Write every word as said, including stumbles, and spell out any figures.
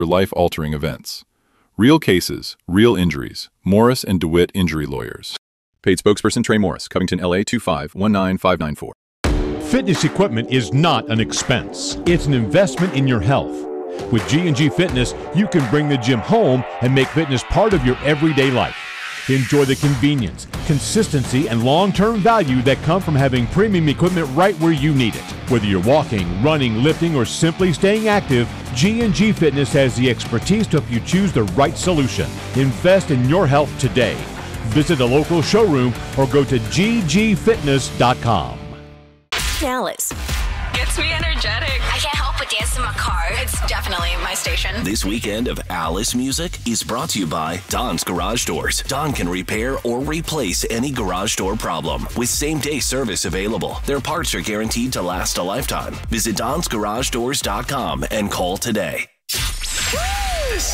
for life-altering events. Real cases, real injuries. Morris and DeWitt Injury Lawyers. Paid spokesperson Trey Morris, Covington, L A two five one nine five nine four. Fitness equipment is not an expense. It's an investment in your health. With G and G Fitness, you can bring the gym home and make fitness part of your everyday life. Enjoy the convenience, consistency, and long-term value that come from having premium equipment right where you need it. Whether you're walking, running, lifting, or simply staying active, G and G Fitness has the expertise to help you choose the right solution. Invest in your health today. Visit a local showroom or go to g g fitness dot com. Dallas gets me energetic. I can't help but dance in my car. It's definitely my station. This weekend of Alice Music is brought to you by Don's Garage Doors. Don can repair or replace any garage door problem with same-day service available. Their parts are guaranteed to last a lifetime. Visit dons garage doors dot com and call today.